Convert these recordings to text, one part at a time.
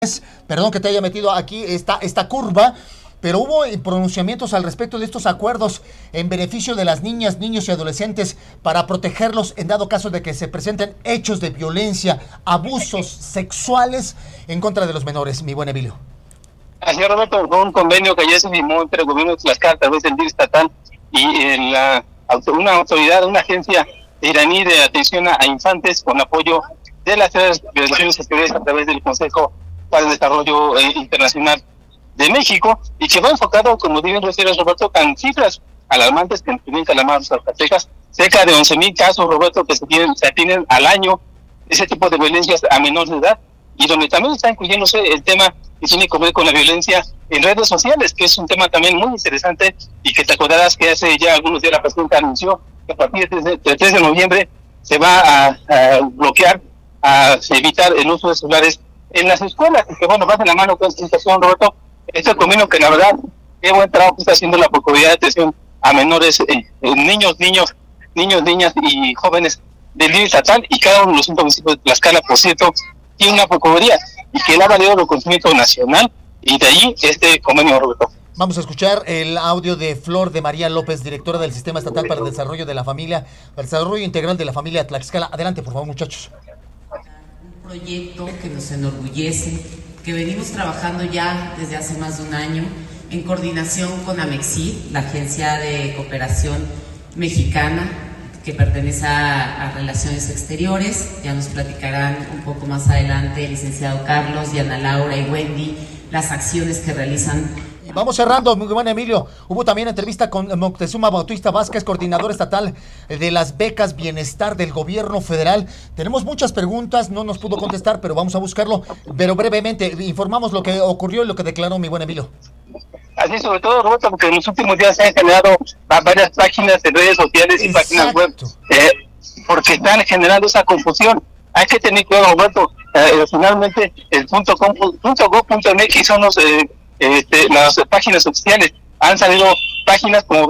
Perdón que te haya metido aquí esta curva, pero hubo pronunciamientos al respecto de estos acuerdos en beneficio de las niñas, niños y adolescentes para protegerlos en dado caso de que se presenten hechos de violencia, abusos sexuales en contra de los menores, mi buen Emilio. Así es, Roberto, fue un convenio que ya se firmó entre el gobierno de Tlaxcala a través del DIR estatal y una autoridad, una agencia iraní de atención a infantes con apoyo de las Relaciones Exteriores a través del Consejo para el Desarrollo Internacional de México, y que va enfocado, como bien refieres, Roberto, con cifras alarmantes que tienen Calamar, Zacatecas, cerca de 11,000 casos, Roberto, que se atienden al año, ese tipo de violencias a menores de edad, y donde también está incluyéndose el tema que tiene que ver con la violencia en redes sociales, que es un tema también muy interesante, y que te acordarás que hace ya algunos días la presidenta anunció que a partir del 3 de noviembre se va a bloquear, a evitar el uso de celulares en las escuelas, que bueno, va de la mano con esta situación, Roberto. Este convenio que la verdad, qué buen trabajo está haciendo la Procuraduría de Atención a Menores, niños, niñas y jóvenes del DIF estatal, y cada uno de los 5 municipios de Tlaxcala, por cierto, tiene una Procuraduría, y que le ha valido el reconocimiento nacional, y de ahí este convenio, Roberto. Vamos a escuchar el audio de Flor de María López, directora del Sistema Estatal para el Desarrollo de la Familia, para el Desarrollo Integral de la Familia Tlaxcala. Adelante, por favor, muchachos. Un proyecto que nos enorgullece, que venimos trabajando ya desde hace más de un año en coordinación con Amexid, la Agencia de Cooperación Mexicana que pertenece a Relaciones Exteriores. Ya nos platicarán un poco más adelante el licenciado Carlos, Diana Laura y Wendy las acciones que realizan. Vamos cerrando, muy buen Emilio. Hubo también entrevista con Moctezuma Bautista Vázquez, coordinador estatal de las becas Bienestar del gobierno federal. Tenemos muchas preguntas, no nos pudo contestar, pero vamos a buscarlo. Pero brevemente, informamos lo que ocurrió y lo que declaró mi buen Emilio. Así, sobre todo, Roberto, porque en los últimos días se han generado varias páginas de redes sociales y páginas web, porque están generando esa confusión. Hay que tener cuidado, Roberto. Finalmente, el .gov.mx son las páginas oficiales. Han salido páginas como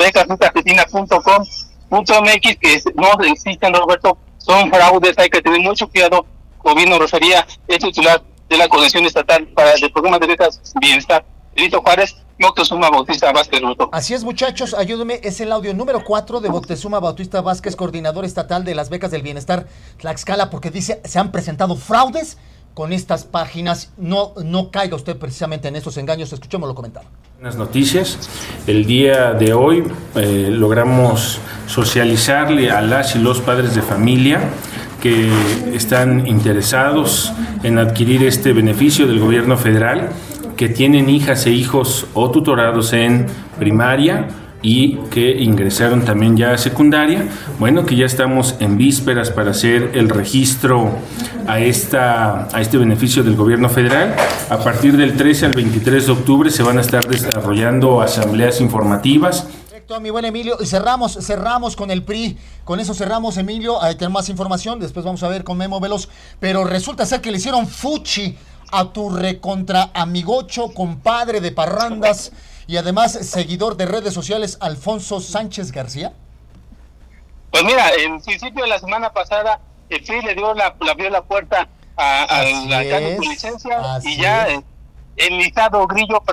becasargentina.com.mx que no existen, Roberto, son fraudes. Hay que tener mucho cuidado. Como bien nos refería el titular de la Coordinación Estatal del Programa de Becas Bienestar, Benito Juárez, Moctezuma Bautista Vázquez, Roberto. Así es, muchachos, ayúdenme, es el audio número 4 de Moctezuma Bautista Vázquez, coordinador estatal de las becas del Bienestar Tlaxcala, porque dice, se han presentado fraudes con estas páginas. No caiga usted precisamente en estos engaños. Escuchémoslo comentar. Buenas noticias. El día de hoy logramos socializarle a las y los padres de familia que están interesados en adquirir este beneficio del gobierno federal, que tienen hijas e hijos o tutorados en primaria y que ingresaron también ya a secundaria. Bueno, que ya estamos en vísperas para hacer el registro a este beneficio del gobierno federal. A partir del 13 al 23 de octubre se van a estar desarrollando asambleas informativas. Perfecto, mi buen Emilio. Y cerramos con el PRI. Con eso cerramos, Emilio. Ahí tenemos más información. Después vamos a ver con Memo Veloz. Pero resulta ser que le hicieron fuchi a tu recontra amigocho, compadre de parrandas y además seguidor de redes sociales, Alfonso Sánchez García. Pues mira, en principio de la semana pasada el PRI le abrió la puerta a la cargo con licencia, y ya enlistado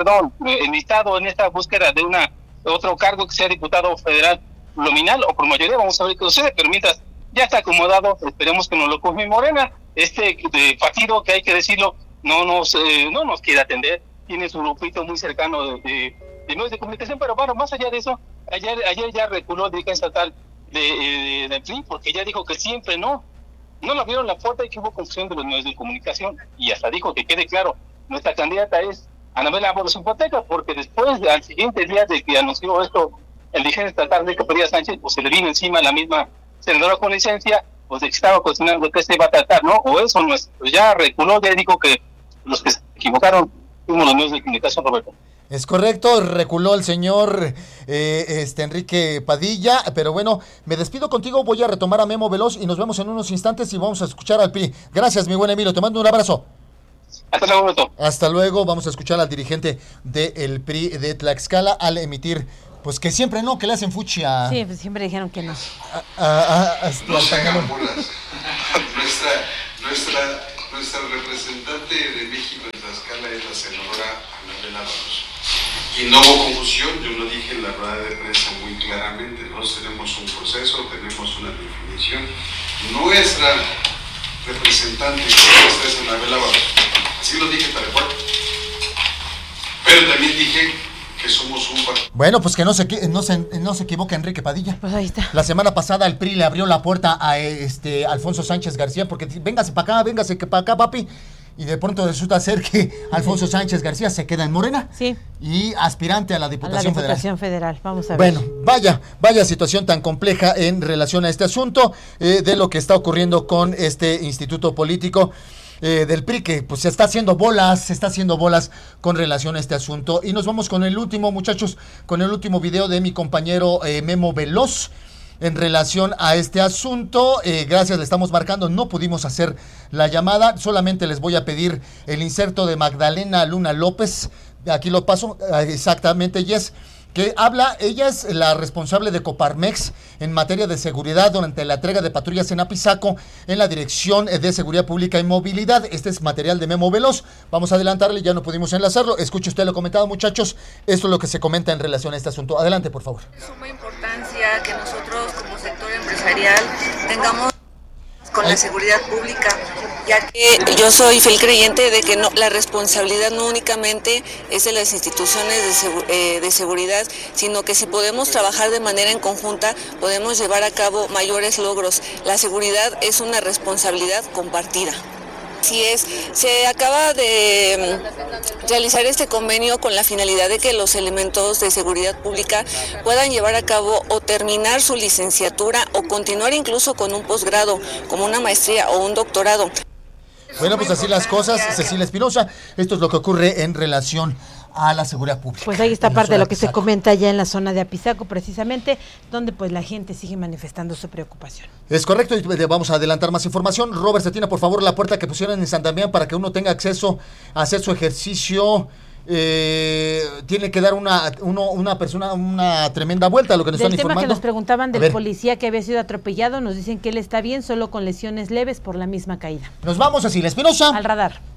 en esta búsqueda de otro cargo que sea diputado federal nominal o por mayoría, vamos a ver qué sucede, pero mientras ya está acomodado, esperemos que nos lo confirme Morena. Este partido, que hay que decirlo, no nos quiere atender, tiene su grupito muy cercano de medios de comunicación, pero bueno, más allá de eso, ayer ya reculó el dirigente estatal del PRI, porque ya dijo que siempre no le abrieron la puerta y que hubo confusión de los medios de comunicación, y hasta dijo que quede claro, nuestra candidata es Anabela Ábalos Hipoteca, porque después, al siguiente día de que anunció esto el dirigente estatal Enrique Perea Sánchez, pues se le vino encima a la misma senadora con licencia, pues de que estaba cocinando que se iba a tratar, ¿no? O eso no es, pues ya reculó, ya dijo que los que se equivocaron fuimos los medios de comunicación, Roberto. Es correcto, reculó el señor Enrique Padilla, pero bueno, me despido contigo, voy a retomar a Memo Veloz y nos vemos en unos instantes y vamos a escuchar al PRI. Gracias, mi buen Emilio, te mando un abrazo. Hasta luego, Roberto. Hasta luego, vamos a escuchar al dirigente del PRI de Tlaxcala al emitir, pues que siempre no, que le hacen fuchi a... Sí, pues siempre dijeron que no. No se hagan bolas. Nuestra Nuestra representante de México en Tlaxcala es la senadora Anabel Ábalos. Y no hubo confusión, yo lo dije en la rueda de prensa muy claramente, nosotros tenemos un proceso, tenemos una definición. Nuestra representante es Anabel Ábalos. Así lo dije tal cual. Pero también dije que somos un partido. Bueno, pues que no se equivoque Enrique Padilla. Pues ahí está. La semana pasada el PRI le abrió la puerta a Alfonso Sánchez García, porque véngase para acá, papi. Y de pronto resulta ser que Alfonso Sánchez García se queda en Morena. Sí. Y aspirante a la Diputación Federal. Vamos a ver. Bueno, vaya situación tan compleja en relación a este asunto, de lo que está ocurriendo con este instituto político del PRI, que pues se está haciendo bolas con relación a este asunto. Y nos vamos con el último, muchachos, con el último video de mi compañero Memo Veloz en relación a este asunto. Gracias, le estamos marcando, no pudimos hacer la llamada, solamente les voy a pedir el inserto de Magdalena Luna López. Aquí lo paso, exactamente, Yes, que habla, ella es la responsable de Coparmex en materia de seguridad durante la entrega de patrullas en Apizaco en la Dirección de Seguridad Pública y Movilidad. Este es material de Memo Veloz. Vamos a adelantarle, ya no pudimos enlazarlo. Escuche usted lo comentado, muchachos. Esto es lo que se comenta en relación a este asunto. Adelante, por favor. Es de suma importancia que nosotros como sector empresarial tengamos con la seguridad pública, ya que yo soy fiel creyente de que la responsabilidad no únicamente es de las instituciones de seguridad, sino que si podemos trabajar de manera en conjunta, podemos llevar a cabo mayores logros. La seguridad es una responsabilidad compartida. Así es, se acaba de realizar este convenio con la finalidad de que los elementos de seguridad pública puedan llevar a cabo o terminar su licenciatura o continuar incluso con un posgrado, como una maestría o un doctorado. Bueno, pues así las cosas, Cecilia Espinosa, esto es lo que ocurre en relación a la seguridad pública. Pues ahí está parte de lo que se comenta allá en la zona de Apizaco, precisamente, donde pues la gente sigue manifestando su preocupación. Es correcto, y vamos a adelantar más información. Robert Cetina, por favor, la puerta que pusieron en San Damián para que uno tenga acceso a hacer su ejercicio. Tiene que dar una persona una tremenda vuelta a lo que nos están informando. Del tema que nos preguntaban del policía que había sido atropellado, nos dicen que él está bien, solo con lesiones leves por la misma caída. Nos vamos, Cecilia Espinosa. Al radar.